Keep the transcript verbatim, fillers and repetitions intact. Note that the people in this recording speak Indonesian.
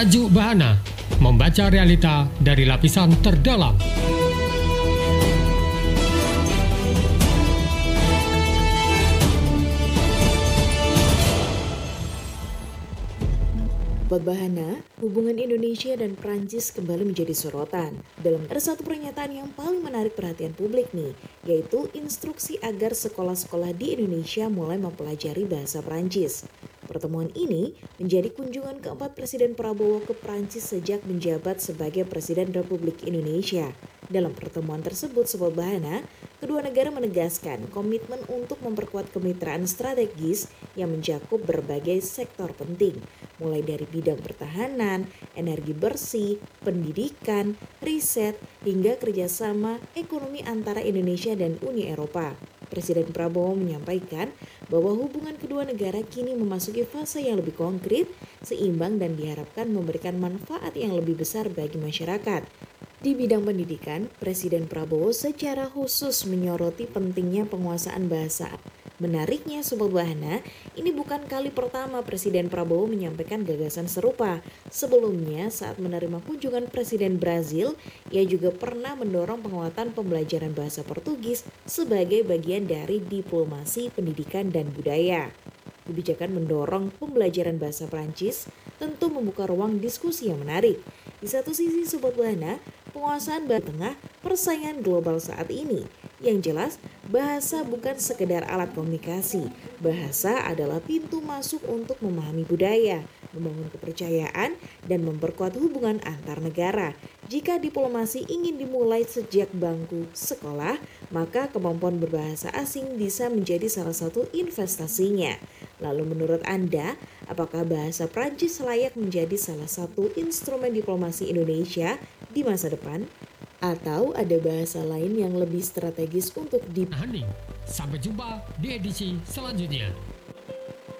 Tajuk Bahana, membaca realita dari lapisan terdalam. Sobat Bahana, hubungan Indonesia dan Prancis kembali menjadi sorotan. Dalam ada satu pernyataan yang paling menarik perhatian publik nih, yaitu instruksi agar sekolah-sekolah di Indonesia mulai mempelajari bahasa Prancis. Pertemuan ini menjadi kunjungan keempat Presiden Prabowo ke Prancis sejak menjabat sebagai Presiden Republik Indonesia. Dalam pertemuan tersebut, Sobat Bahana, kedua negara menegaskan komitmen untuk memperkuat kemitraan strategis yang mencakup berbagai sektor penting, mulai dari bidang pertahanan, energi bersih, pendidikan, riset, hingga kerjasama ekonomi antara Indonesia dan Uni Eropa. Presiden Prabowo menyampaikan bahwa hubungan kedua negara kini memasuki fase yang lebih konkret, seimbang dan diharapkan memberikan manfaat yang lebih besar bagi masyarakat. Di bidang pendidikan, Presiden Prabowo secara khusus menyoroti pentingnya penguasaan bahasa. Menariknya, Sobat Bahana, ini bukan kali pertama Presiden Prabowo menyampaikan gagasan serupa. Sebelumnya, saat menerima kunjungan Presiden Brazil, ia juga pernah mendorong penguatan pembelajaran bahasa Portugis sebagai bagian dari diplomasi pendidikan dan budaya. Kebijakan mendorong pembelajaran bahasa Prancis tentu membuka ruang diskusi yang menarik. Di satu sisi, Sobat Bahana, penguasaan bahasa tengah persaingan global saat ini. Yang jelas, bahasa bukan sekedar alat komunikasi. Bahasa adalah pintu masuk untuk memahami budaya, membangun kepercayaan, dan memperkuat hubungan antar negara. Jika diplomasi ingin dimulai sejak bangku sekolah, maka kemampuan berbahasa asing bisa menjadi salah satu investasinya. Lalu menurut Anda, apakah bahasa Prancis layak menjadi salah satu instrumen diplomasi Indonesia di masa depan? Atau ada bahasa lain yang lebih strategis untuk di... Sampai jumpa di edisi selanjutnya.